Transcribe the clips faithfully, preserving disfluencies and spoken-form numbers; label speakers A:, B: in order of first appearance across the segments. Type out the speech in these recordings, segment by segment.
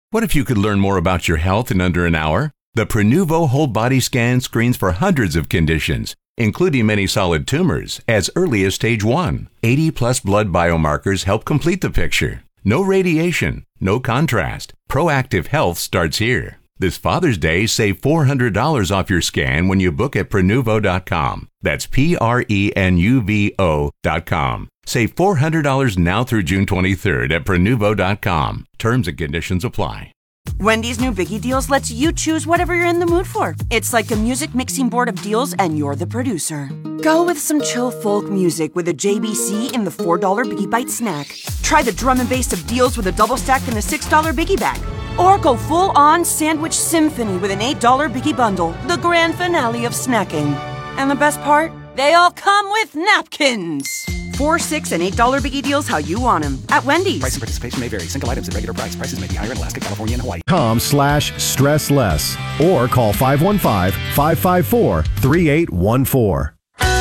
A: What if you could learn more about your health in under an hour? The Prenuvo Whole Body Scan screens for hundreds of conditions, including many solid tumors, as early as stage one. eighty plus blood biomarkers help complete the picture. No radiation, no contrast. Proactive health starts here. This Father's Day, save four hundred dollars off your scan when you book at Prenuvo dot com. That's P R E N U V O dot com. Save four hundred dollars now through June twenty-third at Prenuvo dot com. Terms and conditions apply.
B: Wendy's new Biggie Deals lets you choose whatever you're in the mood for. It's like a music mixing board of deals, and you're the producer. Go with some chill folk music with a J B C in the four dollar Biggie Bite snack. Try the drum and bass of deals with a double stack in the six dollar Biggie Bag. Or go full-on sandwich symphony with an eight dollar Biggie Bundle, the grand finale of snacking. And the best part? They all come with napkins. Four, six, and eight dollar Biggie Deals how you want them at Wendy's.
C: Price and participation may vary. Single items at regular price. Prices may be higher in Alaska, California, and Hawaii.
D: Com slash stress less or call five one five, five five four, three eight one four.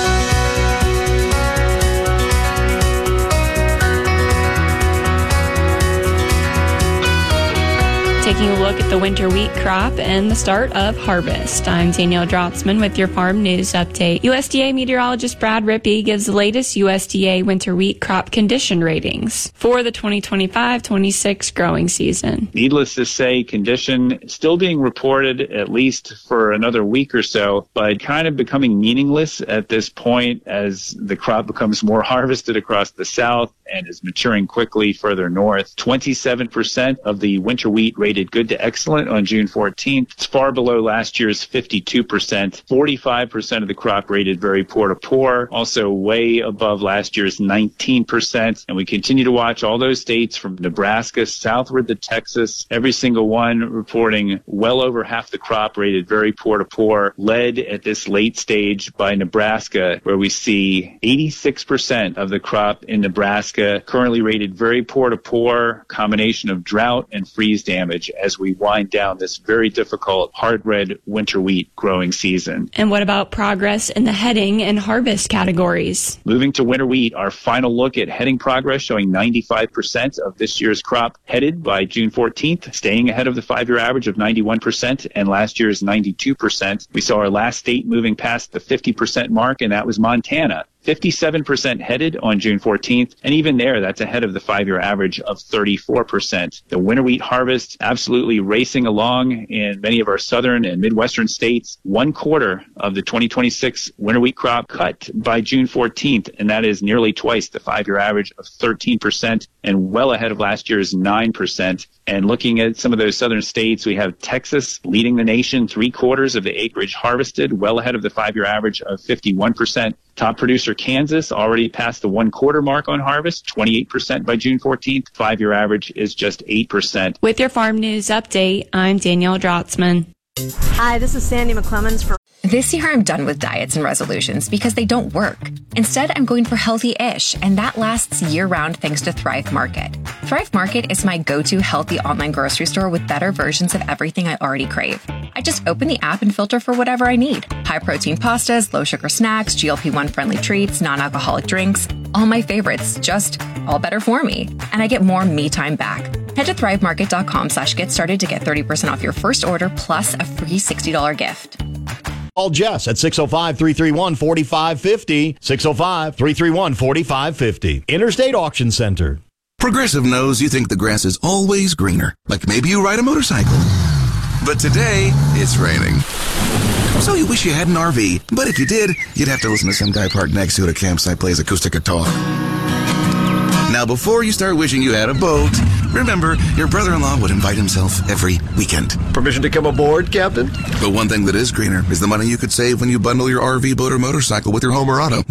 E: Taking a look at the winter wheat crop and the start of harvest. I'm Danielle Drotzman with your Farm News Update. U S D A meteorologist Brad Rippey gives the latest U S D A winter wheat crop condition ratings for the twenty twenty-five twenty-six growing season.
F: Needless to say, condition still being reported at least for another week or so, but kind of becoming meaningless at this point as the crop becomes more harvested across the south and is maturing quickly further north. twenty-seven percent of the winter wheat rated good to excellent on June fourteenth. It's far below last year's fifty-two percent. forty-five percent of the crop rated very poor to poor, also way above last year's nineteen percent. And we continue to watch all those states from Nebraska southward to Texas, every single one reporting well over half the crop rated very poor to poor, led at this late stage by Nebraska, where we see eighty-six percent of the crop in Nebraska currently rated very poor to poor, combination of drought and freeze damage as we wind down this very difficult hard red winter wheat growing season.
E: And what about progress in the heading and harvest categories?
F: Moving to winter wheat, our final look at heading progress showing ninety-five percent of this year's crop headed by June fourteenth, staying ahead of the five-year average of ninety-one percent and last year's ninety-two percent. We saw our last state moving past the fifty percent mark, and that was Montana. fifty-seven percent headed on June fourteenth, and even there, that's ahead of the five-year average of thirty-four percent. The winter wheat harvest absolutely racing along in many of our southern and midwestern states. One quarter of the twenty twenty-six winter wheat crop cut by June fourteenth, and that is nearly twice the five-year average of thirteen percent and well ahead of last year's nine percent. And looking at some of those southern states, we have Texas leading the nation, three quarters of the acreage harvested, well ahead of the five-year average of fifty-one percent. Top producer Kansas already passed the one-quarter mark on harvest, twenty-eight percent by June fourteenth. Five-year average is just eight percent.
E: With your Farm News Update, I'm Danielle Drotzman.
G: Hi, this is Sandy McClemens for...
H: This year I'm done with diets and resolutions because they don't work. Instead, I'm going for healthy-ish, and that lasts year-round thanks to Thrive Market. Thrive Market is my go-to healthy online grocery store with better versions of everything I already crave. I just open the app and filter for whatever I need. High-protein pastas, low-sugar snacks, G L P one friendly treats, non-alcoholic drinks. All my favorites, just all better for me. And I get more me time back. Head to thrivemarket.com slash get started to get thirty percent off your first order plus a free sixty dollars gift.
I: Call Jess at six oh five, three three one, four five five oh, six oh five, three three one, four five five oh. Interstate Auction Center.
J: Progressive knows you think the grass is always greener, like maybe you ride a motorcycle. But today, it's raining. So you wish you had an R V, but if you did, you'd have to listen to some guy parked next to it at a campsite plays acoustic guitar. Now, before you start wishing you had a boat, remember, your brother-in-law would invite himself every weekend.
I: Permission to come aboard, Captain?
J: But one thing that is greener is the money you could save when you bundle your R V, boat, or motorcycle with your home or auto.